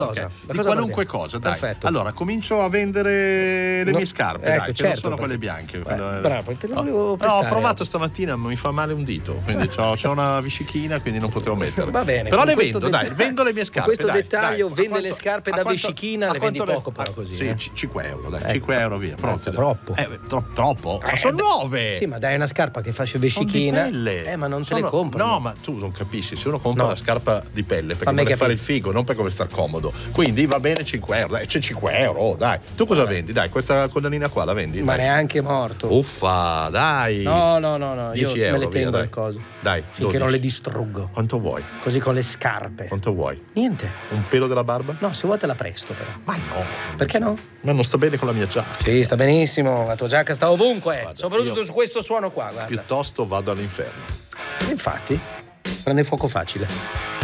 cosa? Di qualunque cosa, dai. Perfetto. Allora, comincio a vendere le mie scarpe, ecco, dai, che certo, non sono quelle bianche. Bravo, te le volevo No, ho prestare. provato stamattina, ma mi fa male un dito, quindi c'ho una vescichina, quindi non potevo metterle. Va bene. Però con le questo vendo, dai, vendo le mie con scarpe. questo dai, dettaglio dai. vende le scarpe da vescichina, le vendi poco però così. Sì, 5 euro, dai, 5 euro via. Pronto? Troppo. Troppo? Ma sono nuove! Sì, ma dai una scarpa che fascia vescichina. Ma non te le compro. No, ma tu non capisci, se uno compra una scarpa di pelle perché Fammi vuole fare capire. il figo, non per come star comodo. Quindi va bene 5 euro, dai, c'è 5 euro, dai. Tu cosa vendi? Dai, questa collanina qua la vendi? Ma dai. neanche morto. Uffa, dai. No, 10 io euro, me le via, tengo dai. le cose. Dai, finché 12. non le distruggo. Quanto vuoi? Così con le scarpe. Quanto vuoi? Niente. Un pelo della barba? No, se vuoi te la presto però. Ma no. Perché no? Ma non sta bene con la mia giacca. Sì, sta benissimo, la tua giacca sta ovunque, Guarda, soprattutto io su questo suono qua, guarda. Piuttosto vado all'inferno. Infatti, prende fuoco facile.